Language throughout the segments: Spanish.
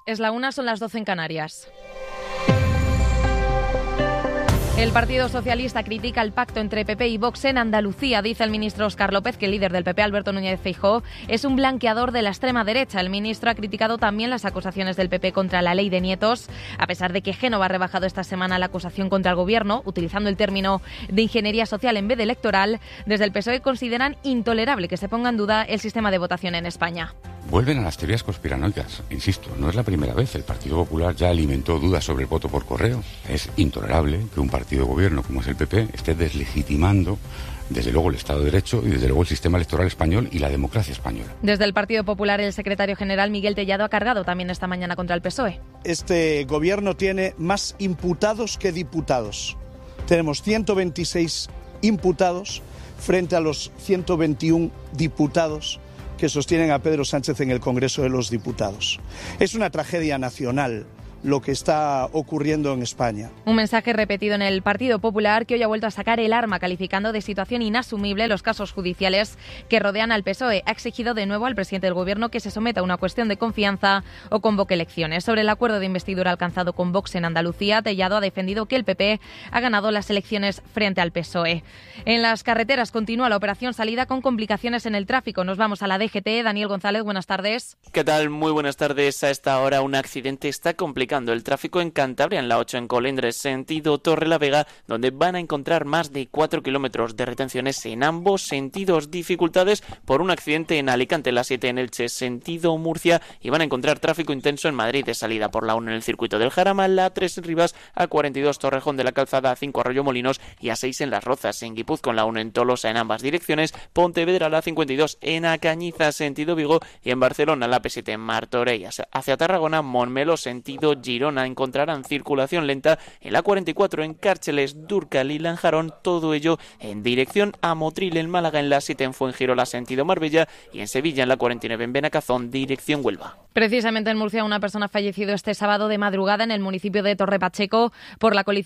Es la 1, son las 12 en Canarias. El Partido Socialista critica el pacto entre PP y Vox en Andalucía. Dice el ministro Óscar López que el líder del PP, Alberto Núñez Feijóo, es un blanqueador de la extrema derecha. El ministro ha criticado también las acusaciones del PP contra la ley de nietos, a pesar de que Génova ha rebajado esta semana la acusación contra el Gobierno, utilizando el término de ingeniería social en vez de electoral. Desde el PSOE consideran intolerable que se ponga en duda el sistema de votación en España. Vuelven a las teorías conspiranoicas. Insisto, no es la primera vez. El Partido Popular ya alimentó dudas sobre el voto por correo. Es intolerable que un partido de gobierno como es el PP esté deslegitimando desde luego el Estado de Derecho y desde luego el sistema electoral español y la democracia española. Desde el Partido Popular, el secretario general Miguel Tellado ha cargado también esta mañana contra el PSOE. Este gobierno tiene más imputados que diputados. Tenemos 126 imputados frente a los 121 diputados que sostienen a Pedro Sánchez en el Congreso de los Diputados. Es una tragedia nacional lo que está ocurriendo en España. Un mensaje repetido en el Partido Popular, que hoy ha vuelto a sacar el arma, calificando de situación inasumible los casos judiciales que rodean al PSOE. Ha exigido de nuevo al presidente del Gobierno que se someta a una cuestión de confianza o convoque elecciones. Sobre el acuerdo de investidura alcanzado con Vox en Andalucía, Tellado ha defendido que el PP ha ganado las elecciones frente al PSOE. En las carreteras continúa la operación salida con complicaciones en el tráfico. Nos vamos a la DGT. Daniel González, buenas tardes. ¿Qué tal? Muy buenas tardes. A esta hora un accidente está complicando el tráfico en Cantabria, en la 8 en Colindres, sentido Torrelavega, donde van a encontrar más de 4 kilómetros de retenciones en ambos sentidos. Dificultades por un accidente en Alicante, la 7 en Elche, sentido Murcia, y van a encontrar tráfico intenso en Madrid de salida por la 1 en el circuito del Jarama, la 3 en Rivas, A42 Torrejón de la Calzada, A5 Arroyomolinos y A6 en Las Rozas, en Guipúzcoa en la 1 en Tolosa en ambas direcciones, Pontevedra la 52 en Acañiza, sentido Vigo, y en Barcelona la P7 en Martorell hacia Tarragona, Montmeló sentido Girona encontrarán circulación lenta en la 44 en Cárceles, Dúrcal y Lanjarón, todo ello en dirección a Motril en Málaga, en la 7 en Fuengirola sentido Marbella y en Sevilla en la 49 en Benacazón dirección Huelva. Precisamente en Murcia una persona ha fallecido este sábado de madrugada en el municipio de Torrepacheco por la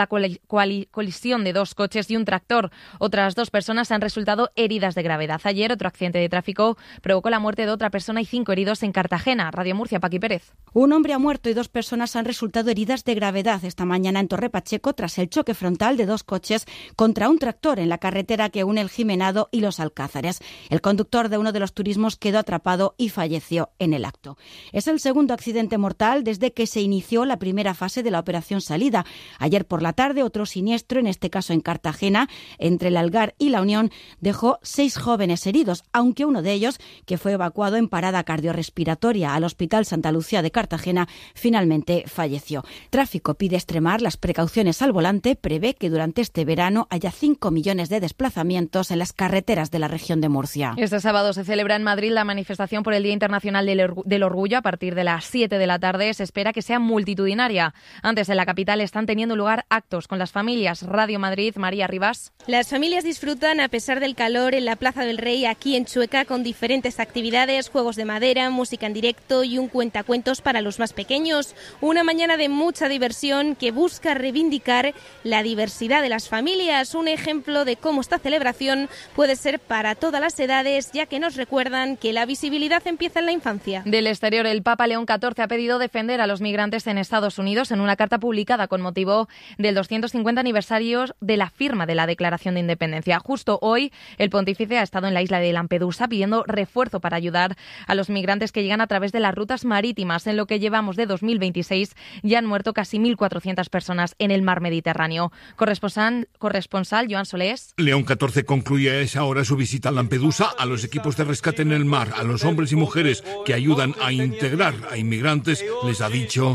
colisión de 2 coches y un tractor. Otras 2 personas han resultado heridas de gravedad. Ayer otro accidente de tráfico provocó la muerte de otra persona y 5 heridos en Cartagena. Radio Murcia, Paqui Pérez. Un hombre ha muerto y 2 personas han resultado heridas de gravedad esta mañana en Torrepacheco tras el choque frontal de 2 coches contra un tractor en la carretera que une el Jimenado y los Alcázares. El conductor de uno de los turismos quedó atrapado y falleció en el acto. Es el segundo accidente mortal desde que se inició la primera fase de la operación salida. Ayer por la tarde otro siniestro, en este caso en Cartagena, entre el Algar y la Unión, dejó 6 jóvenes heridos, aunque uno de ellos, que fue evacuado en parada cardiorrespiratoria al Hospital Santa Lucía de Cartagena, finalmente falleció. Tráfico pide extremar las precauciones al volante, prevé que durante este verano haya 5 millones de desplazamientos en las carreteras de la región de Murcia. Este sábado se celebra en Madrid la manifestación por el Día Internacional del Orgullo. A partir de las 7 de la tarde se espera que sea multitudinaria. Antes en la capital están teniendo lugar actos con las familias. Radio Madrid, María Rivas. Las familias disfrutan a pesar del calor en la Plaza del Rey aquí en Chueca con diferentes actividades, juegos de madera, música en directo y un cuentacuentos para los más pequeños. Una mañana de mucha diversión que busca reivindicar la diversidad de las familias. Un ejemplo de cómo esta celebración puede ser para todas las edades, ya que nos recuerdan que la visibilidad empieza en la infancia. Del exterior, el Papa León XIV ha pedido defender a los migrantes en Estados Unidos en una carta publicada con motivo del 250 aniversario de la firma de la Declaración de Independencia. Justo hoy, el pontífice ha estado en la isla de Lampedusa pidiendo refuerzo para ayudar a los migrantes que llegan a través de las rutas marítimas. En lo que llevamos de 2026 ya han muerto casi 1.400 personas en el mar Mediterráneo. Corresponsal Joan Solés. León XIV concluye a esa hora su visita a Lampedusa, a los equipos de rescate en el mar, a los hombres y mujeres que ayudan a integrar a inmigrantes. Les ha dicho: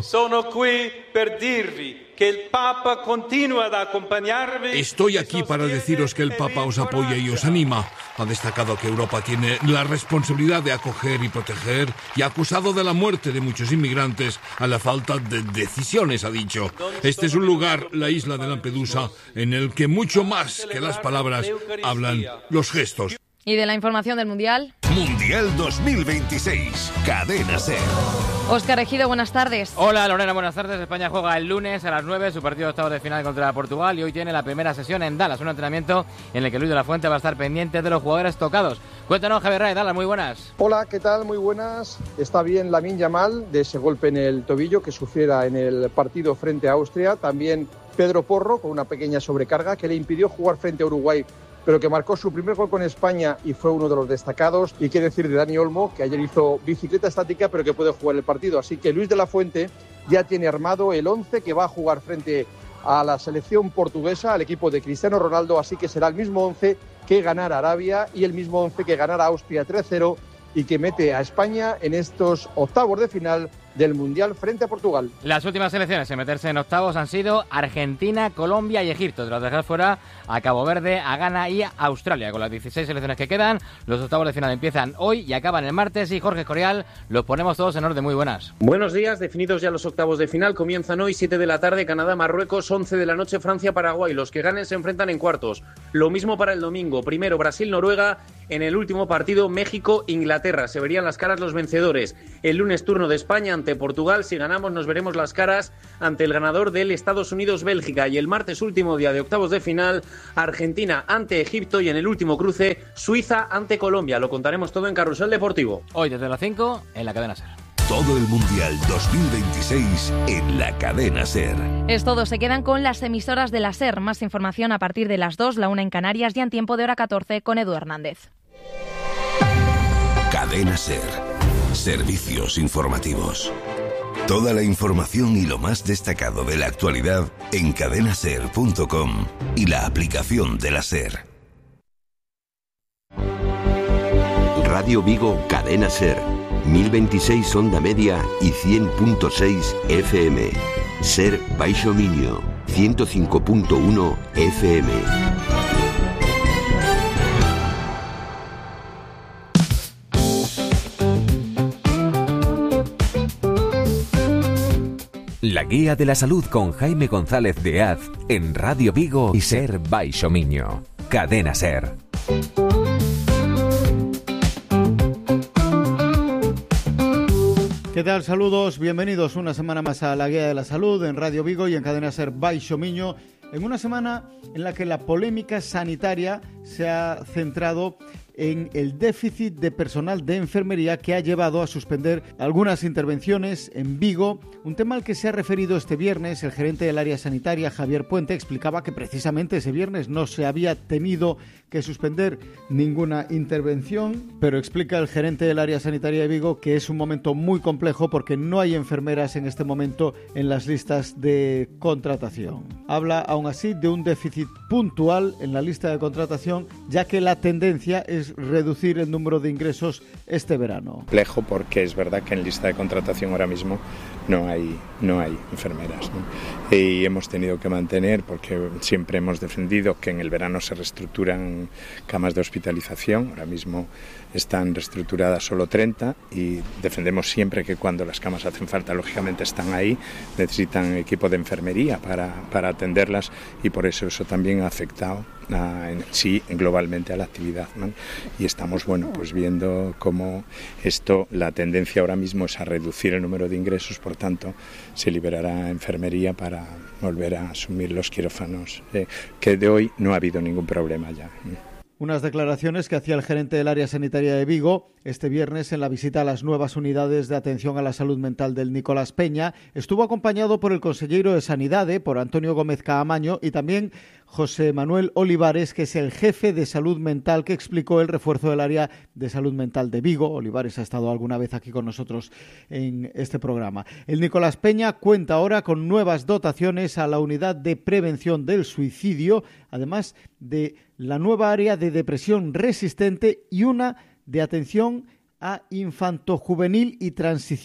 que el Papa continúa a acompañarme. Estoy aquí para deciros que el Papa os apoya y os anima. Ha destacado que Europa tiene la responsabilidad de acoger y proteger y ha acusado de la muerte de muchos inmigrantes a la falta de decisiones, ha dicho. Este es un lugar, la isla de Lampedusa, en el que mucho más que las palabras hablan los gestos. Y de la información del Mundial. Mundial 2026, Cadena SER. Óscar Ejido, buenas tardes. Hola Lorena, buenas tardes. España juega el lunes a las 9 su partido de octavos de final contra Portugal y hoy tiene la primera sesión en Dallas, un entrenamiento en el que Luis de la Fuente va a estar pendiente de los jugadores tocados. Cuéntanos, Javier Ray, Dallas, muy buenas. Hola, ¿qué tal? Muy buenas. Está bien Lamine Yamal de ese golpe en el tobillo que sufriera en el partido frente a Austria. También Pedro Porro con una pequeña sobrecarga que le impidió jugar frente a Uruguay, pero que marcó su primer gol con España y fue uno de los destacados. Y qué decir de Dani Olmo, que ayer hizo bicicleta estática, pero que puede jugar el partido. Así que Luis de la Fuente ya tiene armado el 11 que va a jugar frente a la selección portuguesa, al equipo de Cristiano Ronaldo. Así que será el mismo 11 que ganara Arabia y el mismo 11 que ganara Austria 3-0 y que mete a España en estos octavos de final del Mundial frente a Portugal. Las últimas selecciones en meterse en octavos han sido Argentina, Colombia y Egipto. Tras dejar fuera a Cabo Verde, a Ghana y a Australia. Con las 16 selecciones que quedan, los octavos de final empiezan hoy y acaban el martes. Y Jorge Escorial, los ponemos todos en orden. Muy buenas. Buenos días, definidos ya los octavos de final. Comienzan hoy 7 de la tarde, Canadá, Marruecos, 11 de la noche, Francia, Paraguay. Los que ganen se enfrentan en cuartos. Lo mismo para el domingo. Primero Brasil, Noruega. En el último partido, México, Inglaterra. Se verían las caras los vencedores. El lunes turno de España ante Portugal. Si ganamos nos veremos las caras ante el ganador del Estados Unidos-Bélgica. Y el martes, último día de octavos de final, Argentina ante Egipto. Y en el último cruce, Suiza ante Colombia. Lo contaremos todo en Carrusel Deportivo. Hoy desde las 5 en la Cadena SER. Todo el Mundial 2026 en la Cadena SER. Es todo, se quedan con las emisoras de la SER. Más información a partir de las 2, la 1 en Canarias y en tiempo de hora 14 con Edu Hernández. Cadena SER. Servicios informativos. Toda la información y lo más destacado de la actualidad en cadenaser.com y la aplicación de la SER. Radio Vigo, Cadena SER. 1026 onda media y 100.6 FM. SER Baixo Miño, 105.1 FM. La Guía de la Salud con Jaime González de Az en Radio Vigo y SER Baixo Miño. Cadena SER. ¿Qué tal? Saludos, bienvenidos una semana más a la Guía de la Salud en Radio Vigo y en Cadena SER Baixo Miño, en una semana en la que la polémica sanitaria se ha centrado en el déficit de personal de enfermería que ha llevado a suspender algunas intervenciones en Vigo, un tema al que se ha referido este viernes. El gerente del área sanitaria, Javier Puente, explicaba que precisamente ese viernes no se había tenido que suspender ninguna intervención, pero explica el gerente del área sanitaria de Vigo que es un momento muy complejo porque no hay enfermeras en este momento en las listas de contratación. Habla aún así de un déficit puntual en la lista de contratación, ya que la tendencia es reducir el número de ingresos este verano. Complejo porque es verdad que en lista de contratación ahora mismo no hay enfermeras, ¿no? Y hemos tenido que mantener, porque siempre hemos defendido que en el verano se reestructuran camas de hospitalización. Ahora mismo están reestructuradas solo 30 y defendemos siempre que cuando las camas hacen falta, lógicamente están ahí, necesitan equipo de enfermería para atenderlas, y por eso también ha afectado globalmente a la actividad, ¿no? Y estamos pues viendo cómo la tendencia ahora mismo es a reducir el número de ingresos, por tanto se liberará enfermería para volver a asumir los quirófanos, que de hoy no ha habido ningún problema ya. Unas declaraciones que hacía el gerente del área sanitaria de Vigo este viernes en la visita a las nuevas unidades de atención a la salud mental del Nicolás Peña. Estuvo acompañado por el consellero de Sanidade, por Antonio Gómez Caamaño, y también José Manuel Olivares, que es el jefe de salud mental, que explicó el refuerzo del área de salud mental de Vigo. Olivares ha estado alguna vez aquí con nosotros en este programa. El Nicolás Peña cuenta ahora con nuevas dotaciones a la unidad de prevención del suicidio, además de la nueva área de depresión resistente y una de atención a infantojuvenil y transición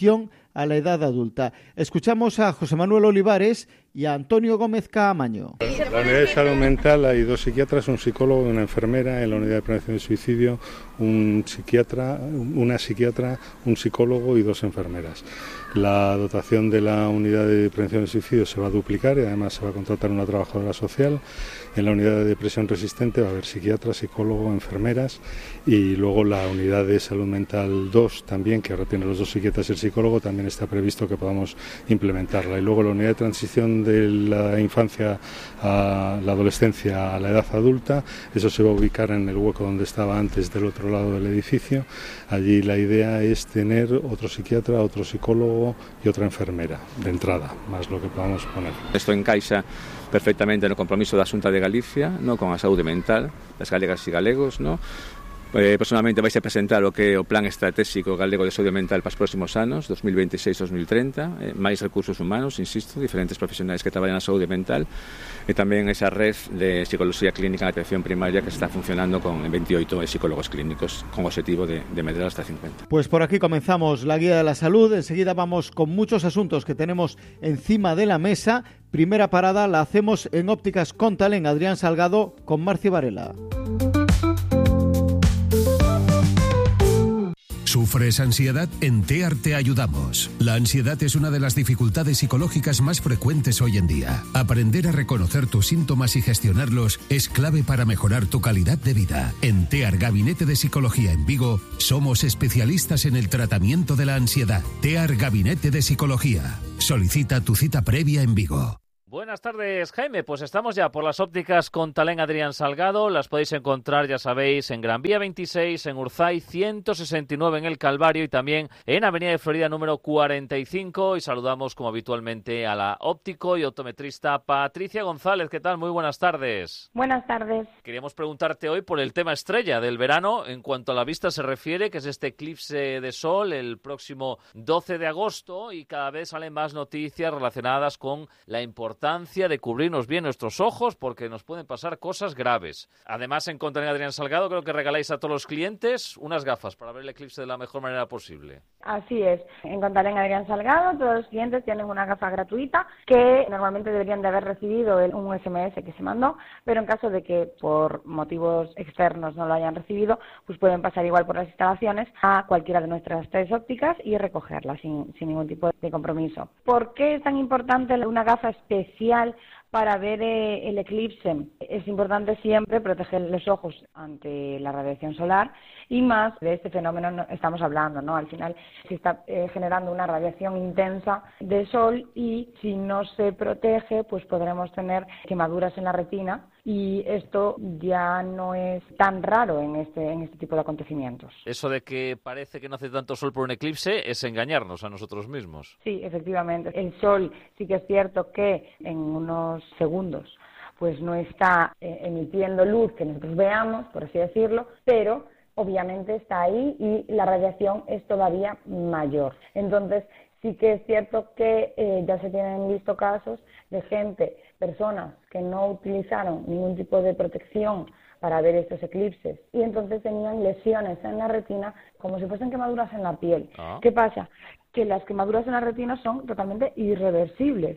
a la edad adulta. Escuchamos a José Manuel Olivares y a Antonio Gómez Caamaño. En la unidad de salud mental hay 2 psiquiatras, un psicólogo y una enfermera. En la unidad de prevención del suicidio, un psiquiatra, una psiquiatra, un psicólogo y 2 enfermeras. La dotación de la unidad de prevención del suicidio se va a duplicar y además se va a contratar una trabajadora social. En la unidad de depresión resistente va a haber psiquiatra, psicólogo, enfermeras, y luego la unidad de salud mental 2 también, que ahora tiene los 2 psiquiatras y el psicólogo, también está previsto que podamos implementarla. Y luego la unidad de transición de la infancia a la adolescencia a la edad adulta, eso se va a ubicar en el hueco donde estaba antes, del otro lado del edificio. Allí la idea es tener otro psiquiatra, otro psicólogo y otra enfermera de entrada, más lo que podamos poner. Esto encaixa perfectamente no compromiso da Xunta de Galicia, no, con a saúde mental das galegas e galegos, no. Personalmente vais a presentar o que é o Plan Estratégico Galego de Saúde Mental para os próximos anos, 2026-2030, máis recursos humanos, insisto, diferentes profesionais que traballan na saúde mental, e tamén esa red de psicología clínica na atención primaria que está funcionando con 28 psicólogos clínicos, con o objetivo de medrar hasta 50. Pues por aquí comenzamos la Guía de la Salud. Enseguida vamos con muchos asuntos que tenemos encima de la mesa. Primera parada la hacemos en Ópticas Contal, en Adrián Salgado, con Marcia Varela. ¿Sufres ansiedad? En TEAR te ayudamos. La ansiedad es una de las dificultades psicológicas más frecuentes hoy en día. Aprender a reconocer tus síntomas y gestionarlos es clave para mejorar tu calidad de vida. En TEAR Gabinete de Psicología en Vigo, somos especialistas en el tratamiento de la ansiedad. TEAR Gabinete de Psicología. Solicita tu cita previa en Vigo. Buenas tardes, Jaime. Pues estamos ya por las ópticas Contal en Adrián Salgado. Las podéis encontrar, ya sabéis, en Gran Vía 26, en Urzay 169 en El Calvario y también en Avenida de Florida número 45. Y saludamos, como habitualmente, a la óptico y optometrista Patricia González. ¿Qué tal? Muy buenas tardes. Buenas tardes. Queríamos preguntarte hoy por el tema estrella del verano en cuanto a la vista se refiere, que es este eclipse de sol el próximo 12 de agosto y cada vez salen más noticias relacionadas con la importancia de cubrirnos bien nuestros ojos porque nos pueden pasar cosas graves. Además, en Contal en Adrián Salgado creo que regaláis a todos los clientes unas gafas para ver el eclipse de la mejor manera posible. Así es. En Contal en Adrián Salgado todos los clientes tienen una gafa gratuita que normalmente deberían de haber recibido un SMS que se mandó, pero en caso de que por motivos externos no lo hayan recibido, pues pueden pasar igual por las instalaciones a cualquiera de nuestras 3 ópticas y recogerla sin ningún tipo de compromiso. ¿Por qué es tan importante una gafa especial para ver el eclipse? Es importante siempre proteger los ojos ante la radiación solar y más de este fenómeno estamos hablando, ¿no? Al final se está generando una radiación intensa de sol y si no se protege pues podremos tener quemaduras en la retina y esto ya no es tan raro en este tipo de acontecimientos. Eso de que parece que no hace tanto sol por un eclipse es engañarnos a nosotros mismos. Sí, efectivamente. El sol sí que es cierto que en unos segundos pues no está emitiendo luz que nosotros veamos, por así decirlo, pero obviamente está ahí y la radiación es todavía mayor. Entonces sí que es cierto que ya se tienen visto casos de personas que no utilizaron ningún tipo de protección para ver estos eclipses y entonces tenían lesiones en la retina como si fuesen quemaduras en la piel. ¿Qué pasa? Que las quemaduras en la retina son totalmente irreversibles.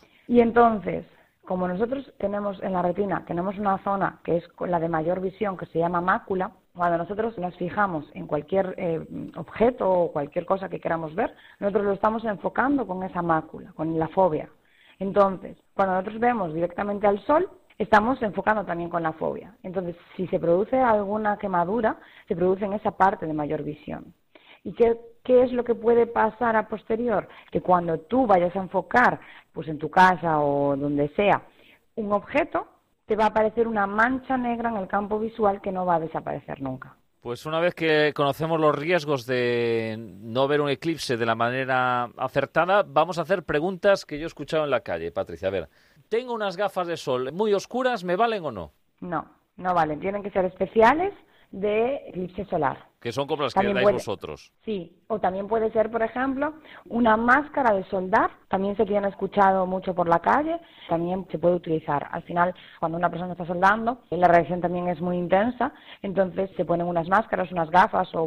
Y entonces, como nosotros tenemos en la retina, tenemos una zona que es la de mayor visión que se llama mácula, cuando nosotros nos fijamos en cualquier objeto o cualquier cosa que queramos ver, nosotros lo estamos enfocando con esa mácula, con la fobia. Entonces, cuando nosotros vemos directamente al sol, estamos enfocando también con la fobia. Entonces, si se produce alguna quemadura, se produce en esa parte de mayor visión. ¿Y qué es lo que puede pasar a posterior? Que cuando tú vayas a enfocar, pues en tu casa o donde sea, un objeto, te va a aparecer una mancha negra en el campo visual que no va a desaparecer nunca. Pues una vez que conocemos los riesgos de no ver un eclipse de la manera acertada, vamos a hacer preguntas que yo he escuchado en la calle. Patricia, a ver, tengo unas gafas de sol muy oscuras, ¿me valen o no? No, no valen. Tienen que ser especiales de eclipse solar. Que son como las que dais vosotros. Sí, o también puede ser, por ejemplo, una máscara de soldar. También se tiene escuchado mucho por la calle. También se puede utilizar. Al final, cuando una persona está soldando, la radiación también es muy intensa. Entonces se ponen unas máscaras, unas gafas o, bueno,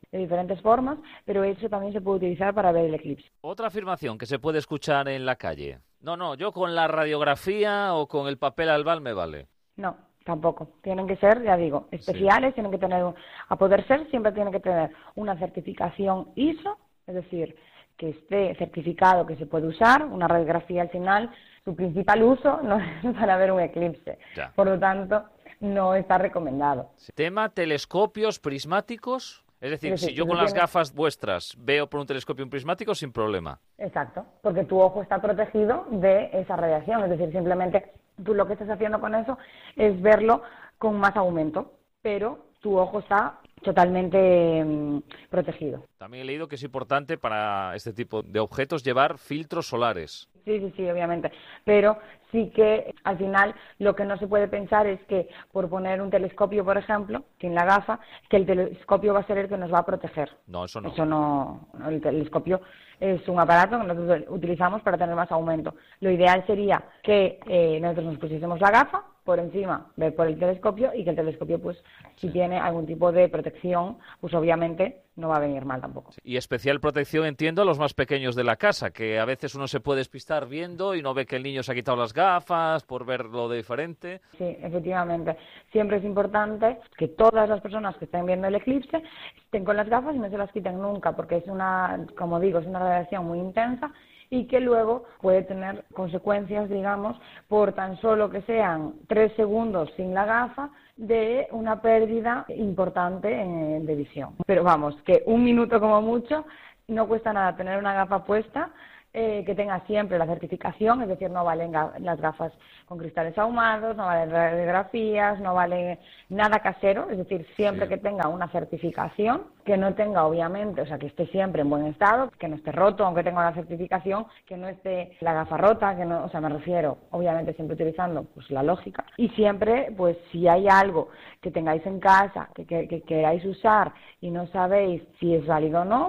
de diferentes formas, pero eso también se puede utilizar para ver el eclipse. Otra afirmación que se puede escuchar en la calle. No, yo con la radiografía o con el papel albal me vale. No, tampoco. Tienen que ser, ya digo, especiales, tienen que tener, a poder ser, siempre tienen que tener una certificación ISO, es decir, que esté certificado que se puede usar. Una radiografía al final, su principal uso no es para ver un eclipse. Ya. Por lo tanto, no está recomendado. Tema telescopios prismáticos. Es decir, si yo con las gafas vuestras veo por un telescopio un prismático, sin problema. Exacto, porque tu ojo está protegido de esa radiación. Es decir, simplemente tú lo que estás haciendo con eso es verlo con más aumento, pero tu ojo está totalmente protegido. También he leído que es importante para este tipo de objetos llevar filtros solares. Sí, obviamente. Pero sí que al final lo que no se puede pensar es que por poner un telescopio, por ejemplo, sin la gafa, que el telescopio va a ser el que nos va a proteger. No, eso no. Eso no. El telescopio es un aparato que nosotros utilizamos para tener más aumento. Lo ideal sería que nosotros nos pusiésemos la gafa por encima, ver por el telescopio, y que el telescopio, pues, si tiene algún tipo de protección, pues obviamente no va a venir mal tampoco. Y especial protección, entiendo, a los más pequeños de la casa, que a veces uno se puede despistar viendo y no ve que el niño se ha quitado las gafas por verlo de diferente. Sí, efectivamente. Siempre es importante que todas las personas que estén viendo el eclipse estén con las gafas y no se las quiten nunca, porque es una, como digo, es una radiación muy intensa y que luego puede tener consecuencias, digamos, por tan solo que sean 3 segundos sin la gafa, de una pérdida importante de visión. Pero vamos, que 1 minuto como mucho, no cuesta nada tener una gafa puesta, que tenga siempre la certificación, es decir, no valen las gafas con cristales ahumados, no valen radiografías, no vale nada casero, es decir, siempre que tenga una certificación, que no tenga obviamente, o sea, que esté siempre en buen estado, que no esté roto, aunque tenga una certificación, que no esté la gafa rota, que no, o sea, me refiero, obviamente siempre utilizando pues la lógica, y siempre, pues si hay algo que tengáis en casa, que queráis usar y no sabéis si es válido o no,